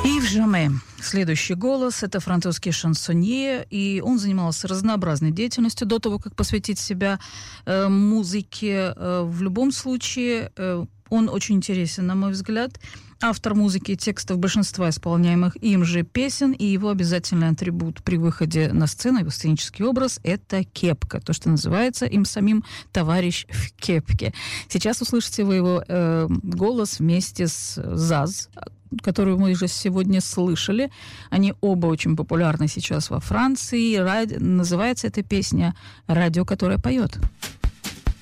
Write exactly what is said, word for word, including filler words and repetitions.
Ив Жаме. Следующий голос – это французский шансонье, и он занимался разнообразной деятельностью до того, как посвятить себя э, музыке. Э, в любом случае, э, он очень интересен, на мой взгляд. Автор музыки и текстов большинства исполняемых им же песен, и его обязательный атрибут при выходе на сцену, его сценический образ – это кепка, то, что называется им самим «товарищ в кепке». Сейчас услышите вы его э, голос вместе с Заз, которую мы уже сегодня слышали. Они оба очень популярны сейчас во Франции. Ради... Называется эта песня «Радио, которое поет».